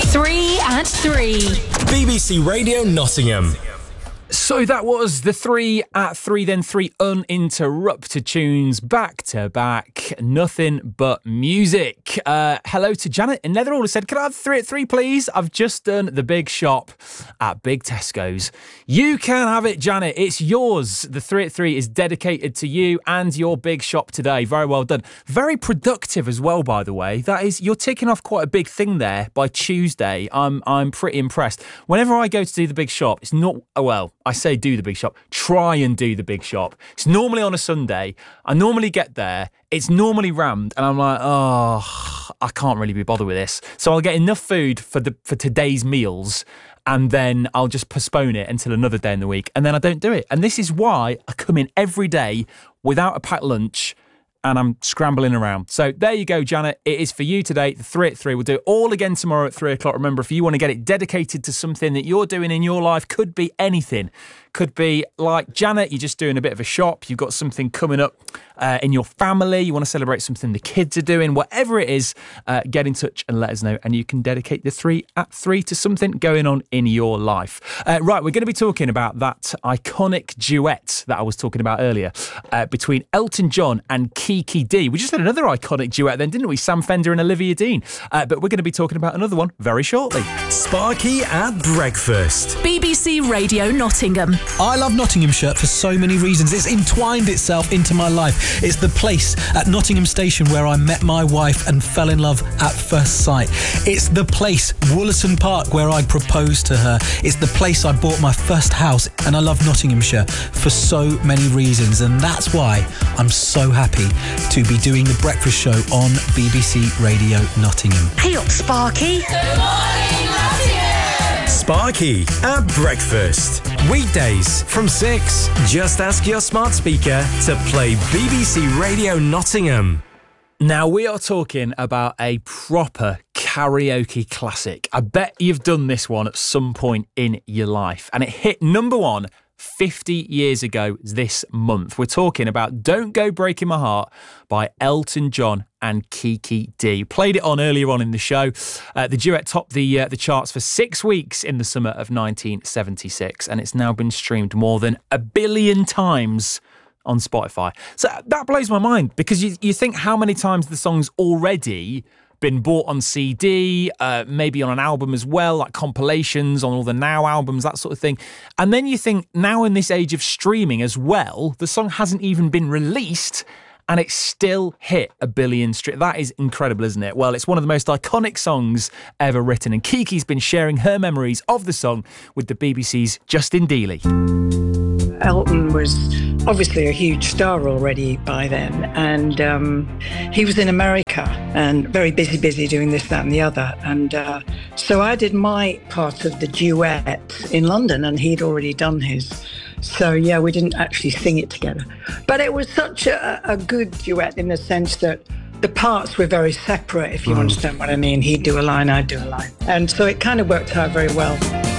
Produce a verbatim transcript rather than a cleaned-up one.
Three at Three. B B C Radio Nottingham. So that was the three at three, then three uninterrupted tunes back to back. Nothing but music. Uh, hello to Janet in Netherall who said, "Can I have three at three, please? I've just done the big shop at Big Tesco's." You can have it, Janet. It's yours. The three at three is dedicated to you and your big shop today. Very well done. Very productive as well, by the way. That is, you're ticking off quite a big thing there by Tuesday. I'm I'm pretty impressed. Whenever I go to do the big shop, it's not, oh, well, I say do the big shop, try and do the big shop. It's normally on a Sunday. I normally get there. It's normally rammed and I'm like, oh, I can't really be bothered with this. So I'll get enough food for the for today's meals and then I'll just postpone it until another day in the week and then I don't do it. And this is why I come in every day without a packed lunch and I'm scrambling around. So there you go, Janet. It is for you today, the three at three. We'll do it all again tomorrow at three o'clock. Remember, if you want to get it dedicated to something that you're doing in your life, could be anything. Could be like Janet, you're just doing a bit of a shop. You've got something coming up uh, in your family. You want to celebrate something the kids are doing. Whatever it is, uh, get in touch and let us know. And you can dedicate the three at three to something going on in your life. Uh, right, we're going to be talking about that iconic duet that I was talking about earlier uh, between Elton John and Kiki Dee. We just had another iconic duet then, didn't we? Sam Fender and Olivia Dean. Uh, but we're going to be talking about another one very shortly. Sparky at breakfast. B B C Radio Nottingham. I love Nottinghamshire for so many reasons. It's entwined itself into my life. It's the place at Nottingham Station where I met my wife and fell in love at first sight. It's the place, Woollerton Park, where I proposed to her. It's the place I bought my first house, and I love Nottinghamshire for so many reasons, and that's why I'm so happy to be doing the breakfast show on B B C Radio Nottingham. Hey up, Sparky. Good morning, Nottingham. Sparky at breakfast. Weekdays from six. Just ask your smart speaker to play B B C Radio Nottingham. Now, we are talking about a proper karaoke classic. I bet you've done this one at some point in your life. And it hit number one fifty years ago this month. We're talking about Don't Go Breaking My Heart by Elton John and Kiki Dee. Played it on earlier on in the show. Uh, the duet topped the uh, the charts for six weeks in the summer of nineteen seventy-six, and it's now been streamed more than a billion times on Spotify. So that blows my mind, because you, you think how many times the song's already been bought on C D, uh, maybe on an album as well, like compilations on all the Now albums, that sort of thing. And then you think, now in this age of streaming as well, the song hasn't even been released and it's still hit a billion streams. That is incredible, isn't it? Well, it's one of the most iconic songs ever written, and Kiki's been sharing her memories of the song with the B B C's Justin Dealey. Elton was obviously a huge star already by then, and um, he was in America and very busy, busy doing this, that and the other. And uh, so I did my part of the duet in London, and he'd already done his. So yeah, we didn't actually sing it together. But it was such a, a good duet in the sense that the parts were very separate, if you mm. understand what I mean. He'd do a line, I'd do a line. And so it kind of worked out very well.